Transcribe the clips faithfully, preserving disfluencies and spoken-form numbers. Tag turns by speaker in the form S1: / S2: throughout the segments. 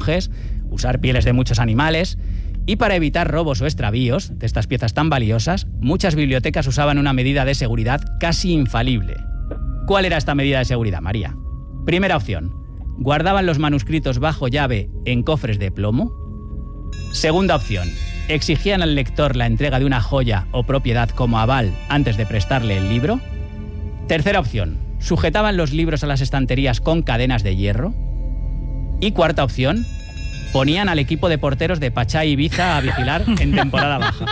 S1: monjes, usar pieles de muchos animales. Y para evitar robos o extravíos de estas piezas tan valiosas, muchas bibliotecas usaban una medida de seguridad casi infalible. ¿Cuál era esta medida de seguridad, María? Primera opción, guardaban los manuscritos bajo llave en cofres de plomo. Segunda opción, exigían al lector la entrega de una joya o propiedad como aval antes de prestarle el libro. Tercera opción, sujetaban los libros a las estanterías con cadenas de hierro. Y cuarta opción, ponían al equipo de porteros de Pachá y Ibiza a vigilar en temporada baja.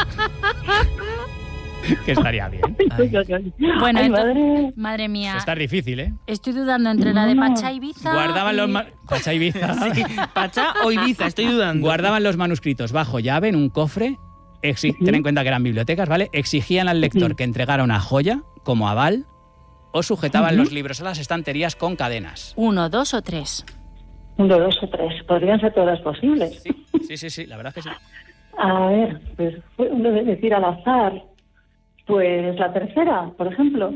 S1: Que estaría bien.
S2: Ay.
S3: Bueno,
S2: Ay,
S3: entonces,
S2: madre.
S3: madre mía.
S1: Está difícil, ¿eh?
S3: Estoy dudando entre la de Pachá y Ibiza.
S1: Guardaban
S3: y...
S1: los... Ma- Pachá y Ibiza.
S4: Sí, Pachá o Ibiza, estoy dudando.
S1: Guardaban los manuscritos bajo llave en un cofre. Exi- Ten en cuenta que eran bibliotecas, ¿vale? Exigían al lector que entregara una joya como aval o sujetaban los libros a las estanterías con cadenas.
S3: Uno, dos o tres.
S2: Uno, dos o tres. Podrían ser todas posibles.
S1: Sí, sí, sí, sí, la verdad es que sí.
S2: A ver, pues uno debe decir al azar. Pues la tercera, por ejemplo.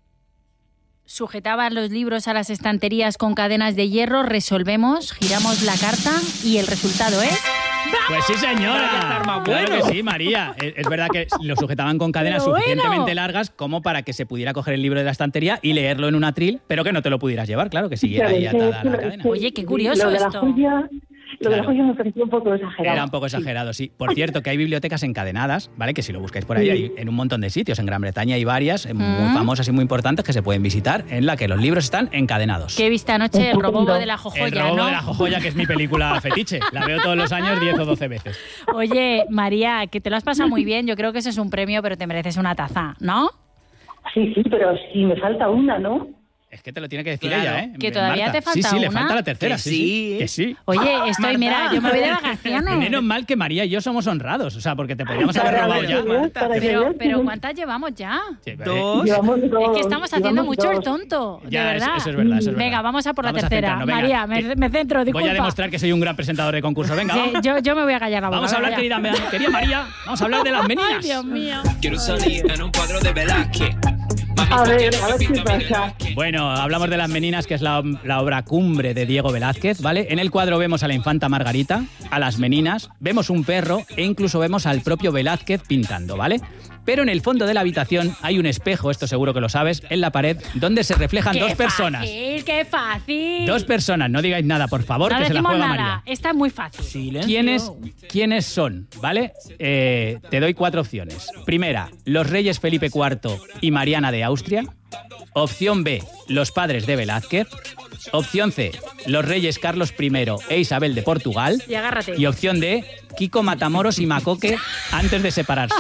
S3: Sujetaban los libros a las estanterías con cadenas de hierro, resolvemos, giramos la carta y el resultado es...
S1: Pues sí, señora.
S4: Vaya estar más
S1: Claro
S4: bueno.
S1: que sí, María. Es, es verdad que lo sujetaban con cadenas
S3: Pero
S1: suficientemente
S3: bueno.
S1: largas como para que se pudiera coger el libro de la estantería y leerlo en un atril, pero que no te lo pudieras llevar, claro, que siguiera ahí
S2: Claro,
S1: atada
S2: sí,
S1: a la
S2: sí,
S1: cadena.
S2: sí.
S3: Oye, qué curioso
S2: Lo de la
S3: esto.
S2: joya, lo de la
S1: Claro.
S2: joya me pareció un poco exagerado.
S1: Era un poco exagerado, sí. Por cierto, que hay bibliotecas encadenadas, ¿vale? Que si lo buscáis por ahí, hay en un montón de sitios. En Gran Bretaña hay varias eh, muy
S3: Mm.
S1: famosas y muy importantes que se pueden visitar, en la que los libros están encadenados.
S3: Que he visto anoche el robo de la
S1: El
S3: jojoya,
S1: robo
S3: ¿no?
S1: de la jojoya, que es mi película fetiche. La veo todos los años diez o doce veces.
S3: Oye, María, que te lo has pasado muy bien. Yo creo que eso es un premio, pero te mereces una taza, ¿no?
S2: Sí, sí, pero si me falta una, ¿no?
S1: Es que te lo tiene que decir
S4: Claro.
S1: ella, ¿eh?
S3: Que todavía
S1: Marta.
S3: te falta
S1: Sí, sí, le
S3: una.
S1: falta la tercera.
S4: Que
S1: sí,
S4: sí.
S1: sí. Que sí.
S3: Oye, estoy,
S4: Marta.
S3: mira, yo me voy de vacaciones.
S1: Menos mal que María y yo somos honrados, o sea, porque te podríamos haber
S2: Para
S1: robado
S2: que
S1: ya.
S2: veas, para que
S3: Pero,
S2: veas
S3: pero
S2: que-
S3: ¿cuántas llevamos ya?
S1: Sí, pero, eh,
S4: Dos.
S2: Llevamos dos,
S3: Es que estamos haciendo
S2: llevamos
S3: mucho el
S2: dos.
S3: tonto,
S1: Ya,
S3: de
S1: eso-
S3: verdad.
S1: eso es verdad, eso es
S3: Venga,
S1: verdad.
S3: vamos a por la
S1: Vamos a
S3: tercera.
S1: centrarnos, venga,
S3: María,
S1: que-
S3: me, me centro, disculpa.
S1: Voy a demostrar que soy un gran presentador de concurso. Venga,
S3: Sí,
S1: vamos.
S3: yo, yo me voy a callar la boca.
S1: Vamos a hablar,
S3: venga,
S1: querida,
S3: ya.
S1: querida María. Vamos a hablar de las
S3: Ay,
S1: meninas.
S3: Dios mío.
S5: Quiero salir en un cuadro de Velázquez. Mami,
S2: A
S5: ¿por
S2: ver,
S5: qué no
S2: a
S5: me
S2: ver qué
S5: pinta mi
S2: pasa.
S5: Velázquez?
S1: Bueno, hablamos de Las Meninas, que es la, la obra cumbre de Diego Velázquez, ¿vale? En el cuadro vemos a la infanta Margarita, a las meninas, vemos un perro e incluso vemos al propio Velázquez pintando, ¿vale? Pero en el fondo de la habitación hay un espejo, esto seguro que lo sabes, en la pared, donde se reflejan
S3: ¡Qué
S1: dos personas.
S3: fácil, qué fácil!
S1: Dos personas, no digáis nada, por favor,
S3: no
S1: que se la
S3: decimos
S1: juega
S3: nada.
S1: María.
S3: Esta es muy fácil.
S4: Silencio.
S1: ¿Quiénes, ¿Quiénes son? ¿Vale? Eh, te doy cuatro opciones. Primera, los reyes Felipe cuarto y Mariana de Austria. Opción B, los padres de Velázquez. Opción C, los reyes Carlos primero e Isabel de Portugal.
S3: Y agárrate.
S1: Y opción D, Kiko Matamoros y Macoque antes de separarse.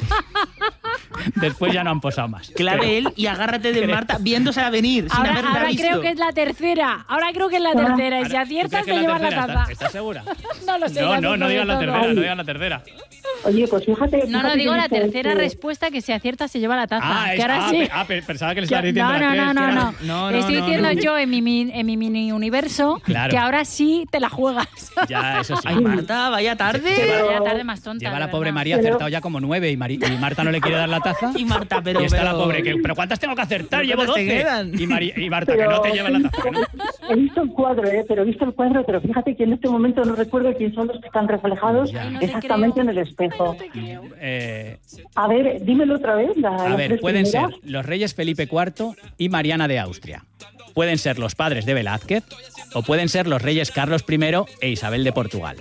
S1: Después ya no han posado más.
S4: Clave él y agárrate de Marta viéndosela venir, sin
S3: Ahora,
S4: haberla
S3: ahora
S4: visto.
S3: creo que es la tercera. Ahora creo que es la tercera. Y si
S1: Ahora, ¿tú
S3: aciertas,
S1: crees que
S3: te
S1: es
S3: llevas la
S1: tercera?
S3: taza.
S1: ¿Estás, ¿Estás segura?
S3: No lo sé.
S1: No,
S3: ya
S1: no,
S3: sé
S1: no digas la
S3: sobre todo.
S1: tercera, no digas la tercera.
S2: Oye, pues fíjate...
S3: No, no,
S2: fíjate
S3: digo
S2: que
S3: la
S2: dice
S3: tercera
S2: este-
S3: respuesta, que si aciertas se lleva la taza.
S1: Ah, es-
S3: que ahora
S1: ah,
S3: sí.
S1: pe- ah, pe- pensaba que le
S3: Que-
S1: estabas diciendo
S3: no,
S1: las
S3: no,
S1: tres,
S3: no,
S1: que
S3: no,
S1: era-
S3: no.
S4: No, no,
S3: Estoy
S4: no,
S3: diciendo
S4: no.
S3: yo en mi, min- en mi mini universo
S1: Claro.
S3: que ahora sí te la juegas.
S1: Ya, eso sí.
S4: Ay, Marta, vaya tarde.
S2: Pero-
S3: Vaya tarde más tonta.
S1: Lleva
S3: de
S1: la pobre
S3: verdad.
S1: María
S2: Pero-
S1: acertado ya como nueve y, Mari- y Marta no le quiere dar la taza.
S4: Y Marta, pero...
S1: y está
S4: pero-
S1: la pobre que, ¿pero cuántas tengo que acertar?
S4: ¿Pero
S1: Llevo
S4: cuántas te
S1: doce.
S4: quedan?
S1: Y, Mari- y Marta,
S2: Pero
S1: que no te llevan la taza. ¿no?
S2: He visto el cuadro, ¿eh? Pero he visto el cuadro, pero fíjate que en este momento no recuerdo quién son los que están reflejados
S1: Ya. Ay,
S3: no te
S2: exactamente
S3: creo.
S2: en el espejo.
S1: Eh,
S2: A ver, dímelo otra vez. La,
S1: a
S2: las
S1: ver,
S2: tres
S1: pueden ser
S2: primeras.
S1: los reyes Felipe cuarto y Mariana de Austria. Pueden ser los padres de Velázquez o pueden ser los reyes Carlos primero e Isabel de Portugal.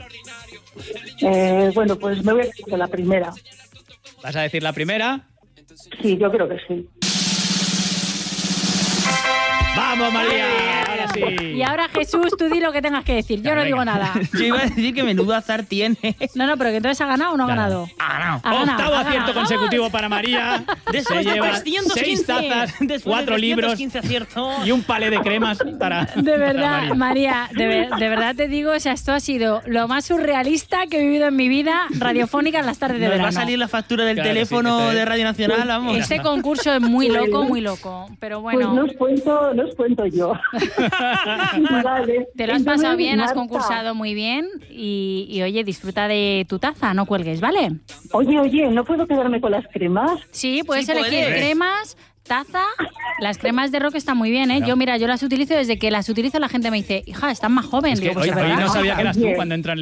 S2: Eh, bueno, pues me voy a decir con la primera.
S1: ¿Vas a decir la primera?
S2: Sí, yo creo que sí.
S1: ¡Vamos, María! Ahora sí.
S3: Y ahora, Jesús, tú di lo que tengas que decir. Yo
S1: Venga.
S3: no digo nada.
S4: Yo iba a decir que menudo azar tiene.
S3: No, no, pero que entonces ha ganado o no ha
S1: Ya.
S3: ganado.
S4: Ah, no.
S3: Ha ganado,
S1: Octavo
S3: ha
S1: acierto
S3: ganado.
S1: consecutivo para María.
S4: Después
S1: Se
S4: de
S1: lleva
S4: trescientos quince,
S1: seis tazas,
S4: después
S1: cuatro
S4: de
S1: libros
S4: trescientos quince aciertos.
S1: y un palé de cremas para
S3: De
S1: para
S3: verdad,
S1: María.
S3: María, de, ver- de verdad te digo, o sea, esto ha sido lo más surrealista que he vivido en mi vida radiofónica en las tardes de
S4: Nos
S3: verano.
S4: va a salir la factura del
S1: Claro, sí,
S4: teléfono
S1: este es-
S4: de Radio Nacional, vamos.
S3: Este concurso es muy loco, muy loco. Pero
S2: Pues
S3: bueno,
S2: no os cuento, no os cuento yo. Vale.
S3: te lo has
S2: Entonces,
S3: pasado bien, has
S2: Marta,
S3: concursado muy bien y, y oye, disfruta de tu taza, no cuelgues, ¿vale?
S2: Oye, oye, ¿no puedo quedarme con las cremas?
S3: Sí, puedes
S4: Sí,
S3: elegir
S4: puedes.
S3: cremas, taza. Las cremas de Rock están muy bien, ¿eh?
S1: Claro.
S3: Yo, mira, yo las utilizo desde que las utilizo la gente me dice, hija, estás más joven.
S1: Es que
S3: Digo, pues
S1: hoy,
S3: es
S1: hoy
S3: verdad.
S1: no sabía que eras tú
S2: Oye.
S1: cuando entran